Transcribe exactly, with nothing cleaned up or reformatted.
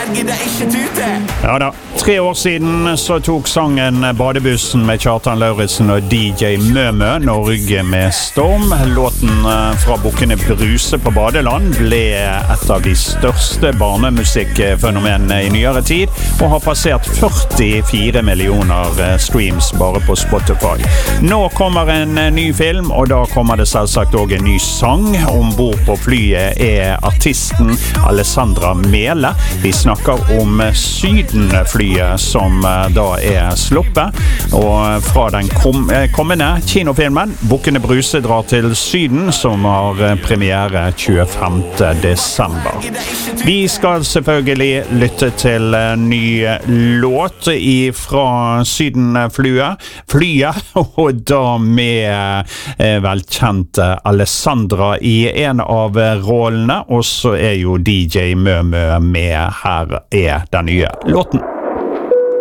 Ja da, tre år siden så tok sangen Badebussen med Kjartan Lauritzen og D J Mømø Norge med storm. Låten fra Bukkene Bruse på badeland ble et av de største barnemusikkfenomenene i nyere tid, og har passert førtifire millioner streams bare på Spotify. Nå kommer en ny film, og da kommer det selvsagt også en ny sang. Ombord på flyet er artisten Alessandra Mele. Vi snakker om Sydenflyet som da er sluppet, og fra den kom kommende kinofilmen Bukkene Bruse drar til Syden, som har premiere tjuefemte desember. Vi skal selvfølgelig lytte til en ny låt fra Sydenflyet, flyet, og da med velkjente Alessandra i en av rollene, og så er jo D J Mømø med. Her er den nye låten.